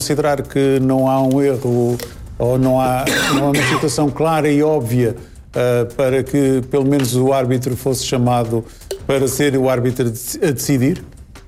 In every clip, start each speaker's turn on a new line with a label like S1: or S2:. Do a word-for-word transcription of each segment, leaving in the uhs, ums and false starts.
S1: considerar que não há um erro ou não há, não há uma situação clara e óbvia uh, para que pelo menos o árbitro fosse chamado para ser o árbitro a decidir?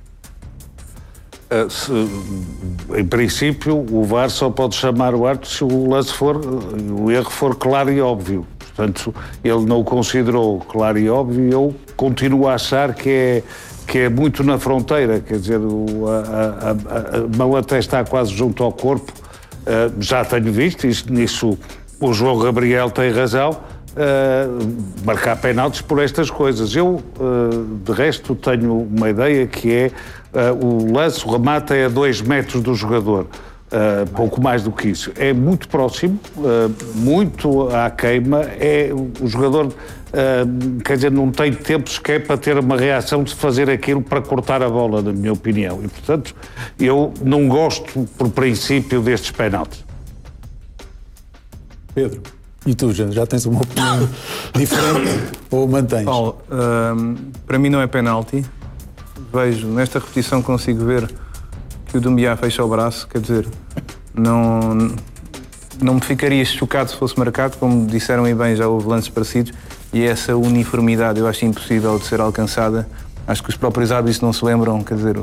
S2: Uh, se, em princípio, o V A R só pode chamar o árbitro se o lance for, o erro for claro e óbvio. Portanto, ele não o considerou claro e óbvio e eu continuo a achar que é, que é muito na fronteira, quer dizer, o, a, a, a mão até está quase junto ao corpo. Uh, já tenho visto, isso, nisso o João Gabriel tem razão, uh, marcar penaltis por estas coisas. Eu, uh, de resto, tenho uma ideia que é uh, o lance, o remate é a dois metros do jogador. Uh, pouco mais do que isso. É muito próximo, uh, muito à queima, é, o jogador, uh, quer dizer, não tem tempo sequer para ter uma reação de fazer aquilo para cortar a bola, na minha opinião. E, portanto, eu não gosto, por princípio, destes penaltis.
S1: Pedro, e tu, já, já tens uma opinião diferente ou mantens?
S3: Paulo, uh, para mim não é penalti. Vejo, nesta repetição consigo ver que o Doumbia fecha o braço, quer dizer, não, não me ficaria chocado se fosse marcado, como disseram e bem, já houve lances parecidos, e essa uniformidade eu acho impossível de ser alcançada. Acho que os próprios árbitros não se lembram, quer dizer,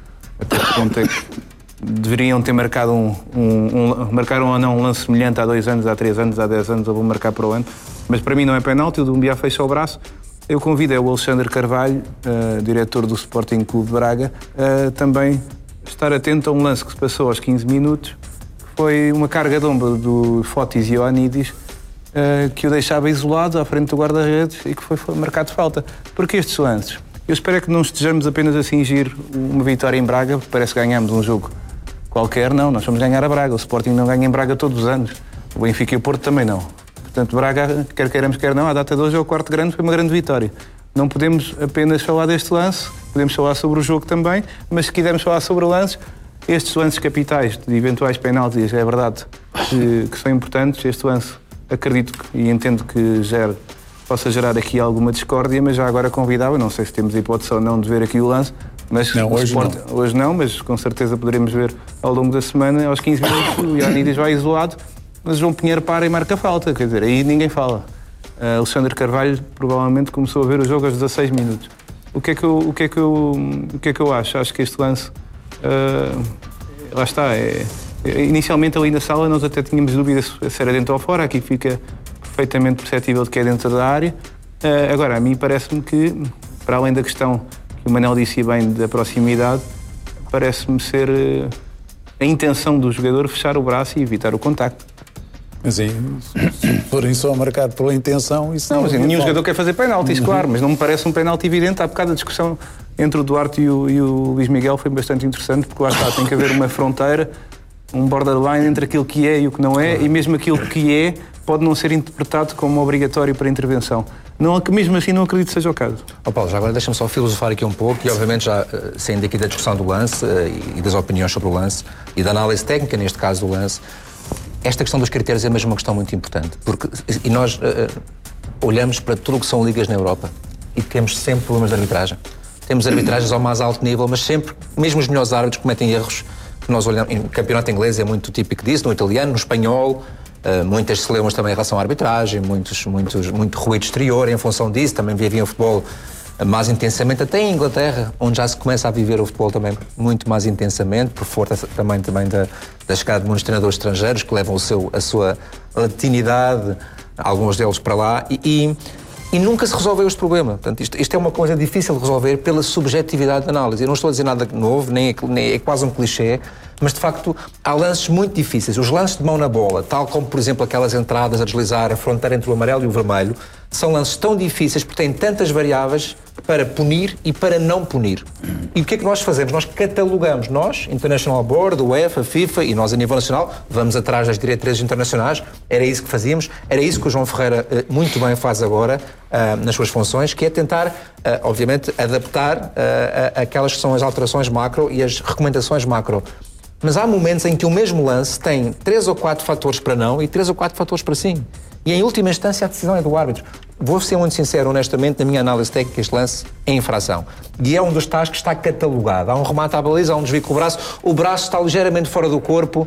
S3: até que ponto é que deveriam ter marcado um, um, um marcaram ou não um lance semelhante há dois anos, há três anos, há dez anos, ou vão marcar para o ano, mas para mim não é penalti, o Doumbia fecha o braço. Eu convido é o Alexandre Carvalho, uh, diretor do Sporting Clube de Braga, uh, também estar atento a um lance que se passou aos quinze minutos, que foi uma carga de ombro do Fotis Ioannidis, uh, que o deixava isolado à frente do guarda-redes e que foi, foi marcado de falta. Porque estes lances? Eu espero que não estejamos apenas a fingir uma vitória em Braga, porque parece que ganhamos um jogo qualquer. Não, nós vamos ganhar a Braga. O Sporting não ganha em Braga todos os anos. O Benfica e o Porto também não. Portanto, Braga, quer queiramos, quer não, à data de hoje é o quarto grande, foi uma grande vitória. Não podemos apenas falar deste lance, podemos falar sobre o jogo também, mas se quisermos falar sobre lances, estes lances capitais de eventuais penaltis, é verdade que, que são importantes. Este lance, acredito que, e entendo que gere, possa gerar aqui alguma discórdia, mas já agora convidava, não sei se temos a hipótese ou não de ver aqui o lance, mas
S1: não, hoje,
S3: Sport,
S1: não.
S3: hoje não, mas com certeza poderemos ver ao longo da semana, aos quinze minutos, o Ioannidis vai isolado, mas o João Pinheiro para e marca falta, quer dizer, aí ninguém fala. Uh, Alexandre Carvalho provavelmente começou a ver o jogo aos dezasseis minutos. O que é que eu, o que é que eu, o que é que eu acho? Acho que este lance, uh, lá está, é, é, inicialmente ali na sala nós até tínhamos dúvidas se era dentro ou fora, aqui fica perfeitamente perceptível de que é dentro da área. Uh, agora, a mim parece-me que, para além da questão que o Manel disse bem da proximidade, parece-me ser uh, a intenção do jogador fechar o braço e evitar o contacto.
S1: Sim, se forem só marcar pela intenção, isso não,
S3: não mas nenhum jogador quer fazer penaltis, claro, mas não me parece um penalti evidente. Há bocado a discussão entre o Duarte e o, e o Luís Miguel foi bastante interessante, porque lá está, tem que haver uma fronteira, um borderline entre aquilo que é e o que não é, claro. E mesmo aquilo que é pode não ser interpretado como obrigatório para intervenção. Não, mesmo assim não acredito que seja o caso.
S4: Oh Paulo, já agora deixa-me só filosofar aqui um pouco e obviamente já saindo aqui da discussão do lance e das opiniões sobre o lance e da análise técnica, neste caso do lance. Esta questão dos critérios é mesmo uma questão muito importante, porque e nós uh, olhamos para tudo o que são ligas na Europa e temos sempre problemas de arbitragem. Temos arbitragens ao mais alto nível, mas sempre, mesmo os melhores árbitros cometem erros que nós olhamos. Em campeonato inglês é muito típico disso, no italiano, no espanhol, uh, muitas celebras também em relação à arbitragem, muitos, muitos, muito ruído exterior em função disso, também vivem o futebol mais intensamente, até em Inglaterra, onde já se começa a viver o futebol também muito mais intensamente, por força também, também da, da chegada de muitos treinadores estrangeiros que levam o seu, a sua latinidade, alguns deles para lá, e, e, e nunca se resolveu este problema. Portanto, isto, isto é uma coisa difícil de resolver pela subjetividade da análise. Eu não estou a dizer nada novo, nem é, nem é quase um clichê, mas de facto há lances muito difíceis. Os lances de mão na bola, tal como por exemplo aquelas entradas a deslizar a fronteira entre o amarelo e o vermelho, são lances tão difíceis porque têm tantas variáveis para punir e para não punir. E o que é que nós fazemos? Nós catalogamos, nós, International Board, UEFA, FIFA e nós a nível nacional, vamos atrás das diretrizes internacionais, era isso que fazíamos, era isso que o João Ferreira muito bem faz agora uh, nas suas funções, que é tentar, uh, obviamente, adaptar uh, a, aquelas que são as alterações macro e as recomendações macro. Mas há momentos em que o mesmo lance tem três ou quatro fatores para não e três ou quatro fatores para sim. E em última instância a decisão é do árbitro. vou ser muito sincero, honestamente, na minha análise técnica, este lance é infração. E é um dos tais que está catalogado. Há um remate à baliza, há um desvio com o braço, o braço está ligeiramente fora do corpo,